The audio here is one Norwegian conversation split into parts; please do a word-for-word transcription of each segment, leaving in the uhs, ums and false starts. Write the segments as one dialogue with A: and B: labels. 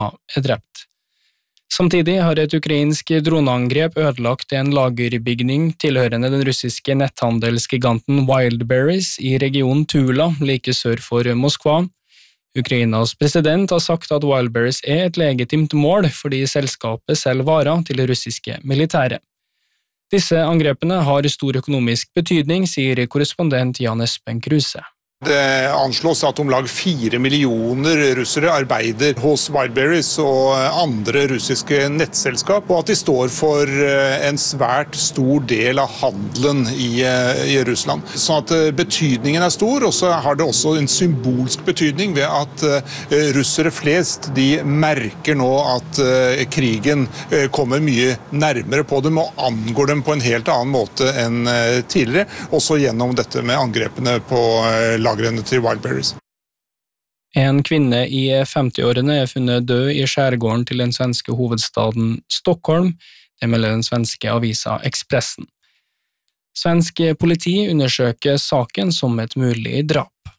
A: er drept. Samtidig har et ukrainsk droneangrep ødelagt en lagerbygning tilhørende den russiske netthandelsgiganten Wildberries i regionen Tula, like sør for Moskva. Ukrainas president har sagt at Wildberries er et legitimt mål fordi selskapet selger varer til det russiske militæret. Disse angrepene har stor økonomisk betydning, sier korrespondent Jan Espen Kruse.
B: Det anslås at om lag fire millioner russere arbeider hos Wildberries og andre russiske nettselskap, og at de står for en svært stor del av handelen i, i Russland. Så at betydningen er stor, og så har det også en symbolsk betydning ved at russere flest de merker nå at krigen kommer mye nærmere på dem og angår dem på en helt annen måte enn tidligere, også gjennom dette med angrepene på lagrene til Wildberries.
A: En kvinne i femtiårene er funnet død i skjærgården til den svenske hovedstaden Stockholm, det melder den svenske avisa Expressen. Svensk politi undersøker saken som et mulig drap.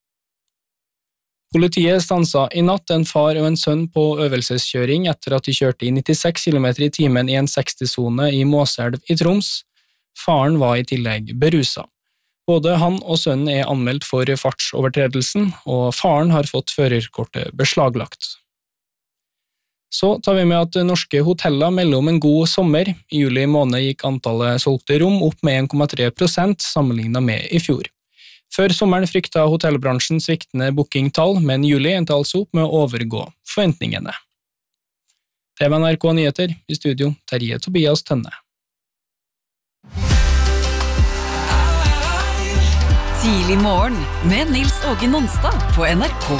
A: Politiet stansa i natt en far og en sønn på øvelseskjøring etter at de kjørte i nittiseks kilometer i timen i en seksti-sone i Måselv i Troms. Faren var i tillegg berusa. Både han og sønnen er anmeldt for fartsovertredelsen, og faren har fått førerkortet beslaglagt. Så tar vi med at norske hoteller melder om en god sommer. I juli måned gikk antallet solgte rom opp med en komma tre prosent sammenlignet med i fjor. Før sommeren frykta hotellbransjen sviktende bookingtall, men juli endte altså opp med å overgå forventningene. Det var N R K Nyheter, i studio Terje Tobias Tønne.
C: Tidlig morgen med Nils Åge Nonstad på N R K